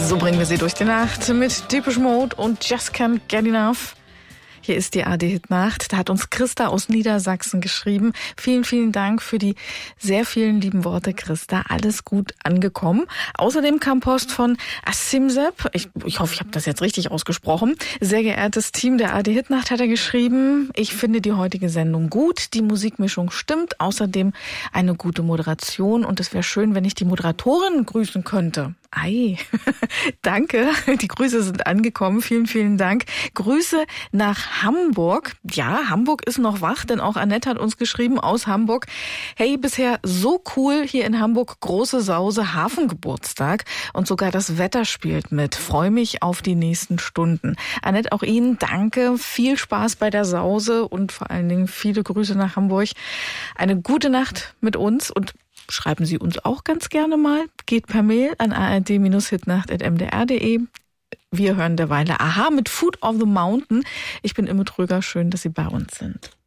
So bringen wir sie durch die Nacht mit Depeche Mode und Just Can't Get Enough. Hier ist die AD-Hit-Nacht. Da hat uns Christa aus Niedersachsen geschrieben. Vielen, vielen Dank für die sehr vielen lieben Worte, Christa. Alles gut angekommen. Außerdem kam Post von Asimsep. Ich hoffe, ich habe das jetzt richtig ausgesprochen. Sehr geehrtes Team der AD-Hit-Nacht, hat er geschrieben. Ich finde die heutige Sendung gut. Die Musikmischung stimmt. Außerdem eine gute Moderation. Und es wäre schön, wenn ich die Moderatorin grüßen könnte. Ei, danke. Die Grüße sind angekommen. Vielen, vielen Dank. Grüße nach Hamburg. Ja, Hamburg ist noch wach, denn auch Annette hat uns geschrieben aus Hamburg. Hey, bisher so cool hier in Hamburg. Große Sause, Hafengeburtstag. Und sogar das Wetter spielt mit. Freue mich auf die nächsten Stunden. Annette, auch Ihnen danke. Viel Spaß bei der Sause und vor allen Dingen viele Grüße nach Hamburg. Eine gute Nacht mit uns und schreiben Sie uns auch ganz gerne mal. Geht per Mail an ard-hitnacht@mdr.de. Wir hören derweil Aha mit Foot of the Mountain. Ich bin Imme Tröger. Schön, dass Sie bei uns sind.